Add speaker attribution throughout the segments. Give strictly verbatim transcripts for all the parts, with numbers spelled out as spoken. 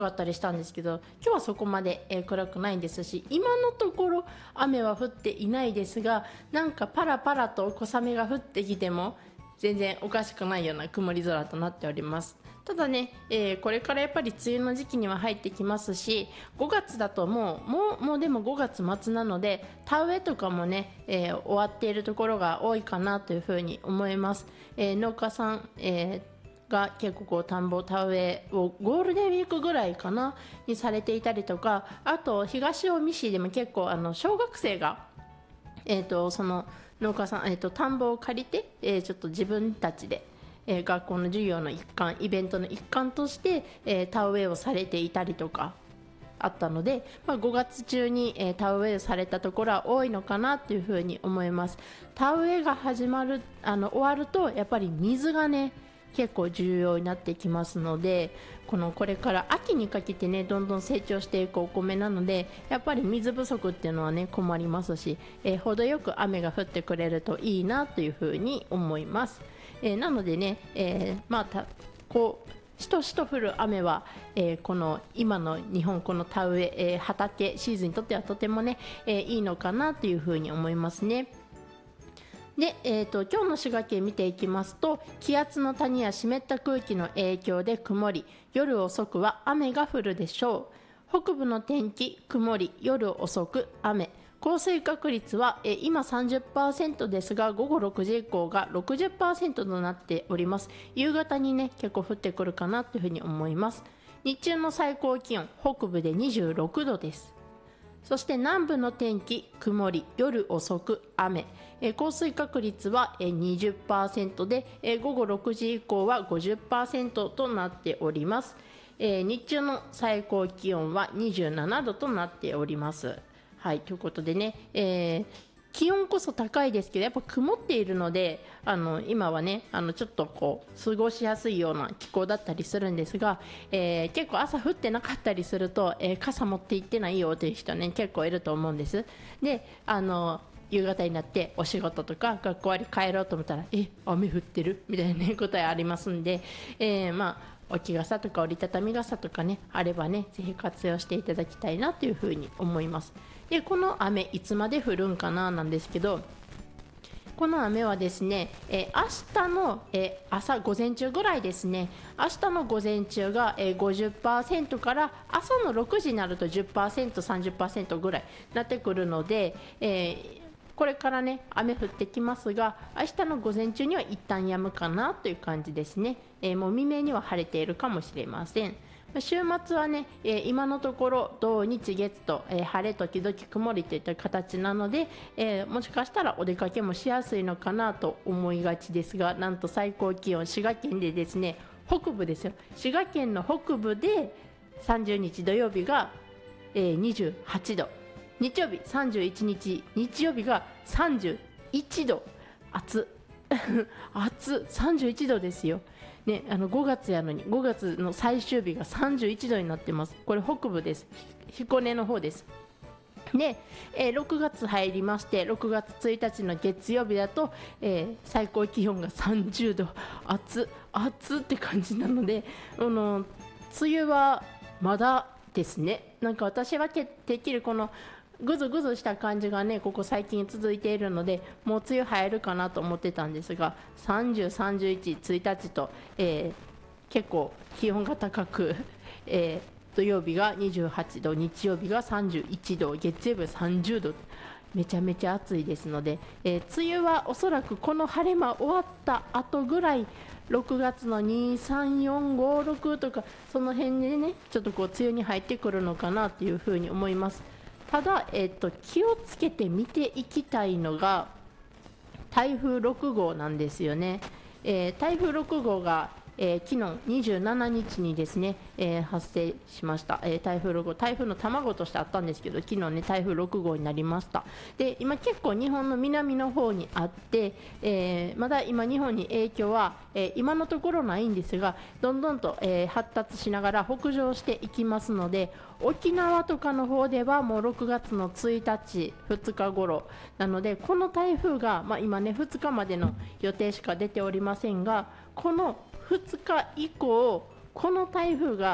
Speaker 1: かったりしたんですけど、今日はそこまで、えー暗くないんですし、今のところ雨は降っていないですが、なんかパラパラと小雨が降ってきても全然おかしくないような曇り空となっております。ただね、えーこれからやっぱり梅雨の時期には入ってきますし、ごがつだともうもうもうでもごがつ末なので、田植えとかもね、えー終わっているところが多いかなというふうに思います。えー農家さん、えーが結構こう田んぼ田植えをゴールデンウィークぐらいかなにされていたりとか、あと東近江市でも結構あの小学生が、えー、とその農家さん、えー、と田んぼを借りて、えーちょっと自分たちで、えー学校の授業の一環イベントの一環として、えー田植えをされていたりとかあったので、まあ、ごがつ中に、えー田植えされたところは多いのかなというふうに思います。田植えが始まるあの終わるとやっぱり水がね結構重要になってきますので、このこれから秋にかけてねどんどん成長していくお米なので、やっぱり水不足っていうのはね困りますし、えー程よく雨が降ってくれるといいなというふうに思います。えーなのでね、えーまあたこうしとしと降る雨は、えーこの今の日本この田植ええー畑シーズンにとってはとてもね、えーいいのかなというふうに思いますね。で、えー、と今日の滋賀県見ていきますと、気圧の谷や湿った空気の影響で曇り、夜遅くは雨が降るでしょう。北部の天気曇り、夜遅く雨。降水確率は、えー今さんじゅっパーセントですが、午後ろくじ以降がろくじゅっパーセントとなっております。夕方にね結構降ってくるかなというふうに思います。日中の最高気温北部でにじゅうろくどです。そして南部の天気曇り、夜遅く雨。えー降水確率は、えーにじゅっパーセントで、えー午後ろくじ以降はごじゅっパーセントとなっております。えー日中の最高気温はにじゅうななどとなっております。はい、ということでね、えー気温こそ高いですけど、やっぱ曇っているので、あの今はねあのちょっとこう過ごしやすいような気候だったりするんですが、えー結構朝降ってなかったりすると、えー傘持って行ってないよという人ね結構いると思うんです。で、あの夕方になってお仕事とか学校終わり帰ろうと思ったら、え雨降ってるみたいな、ね、答えありますんで、えーまあ置き傘とか折りたたみ傘とかねあればねぜひ活用していただきたいなというふうに思います。で、この雨いつまで降るんかななんですけど、この雨はですね、えー明日の、えー朝午前中ぐらいですね。明日の午前中が、えーごじゅっパーセントから朝のろくじになると じゅっパーセント、さんじゅっパーセント ぐらいになってくるので、えーこれからね雨降ってきますが、明日の午前中には一旦止むかなという感じですね。えーもう未明には晴れているかもしれません。週末はね、えー今のところ土日月と、えー晴れ時々曇りといった形なので、えーもしかしたらお出かけもしやすいのかなと思いがちですが、なんと最高気温滋賀県でですね、北部ですよ、滋賀県の北部でさんじゅうにち土曜日が、えーにじゅうはちど、日曜日さんじゅういちにち日曜日がさんじゅういちど、暑暑さんじゅういちどですよ、ね、あのごがつやのにごがつの最終日がさんじゅういちどになってます。これ北部です。彦根の方です。で、えーろくがつ入りまして、ろくがつついたちの月曜日だと、えー最高気温がさんじゅうど、暑暑って感じなので、あの梅雨はまだですね。なんか私はててっきりこのぐずぐずした感じがねここ最近続いているので、もう梅雨入るかなと思ってたんですが、さんじゅう、さんじゅういち、ついたちと、えー結構気温が高く、えー土曜日がにじゅうはちど、日曜日がさんじゅういちど、月曜日はさんじゅうど、めちゃめちゃ暑いですので、えー梅雨はおそらくこの晴れ間終わった後ぐらい、ろくがつのに、さん、よん、ご、ろくとかその辺でねちょっとこう梅雨に入ってくるのかなというふうに思います。ただ、えー、と気をつけて見ていきたいのが台風ろくごうなんですよね。えー台風ろくごうが、えー昨日にじゅうしちにちにですね、えー発生しました。えー台風ろくごう、台風の卵としてあったんですけど、昨日ね台風ろくごうになりました。で、今結構日本の南の方にあって、えーまだ今日本に影響は、えー今のところないんですが、どんどんと、えー発達しながら北上していきますので、沖縄とかの方ではもうろくがつのついたち、ふつか頃なので、この台風が、まあ、今ねふつかまでの予定しか出ておりませんが、このふつか以降この台風が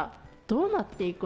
Speaker 1: どうなっていく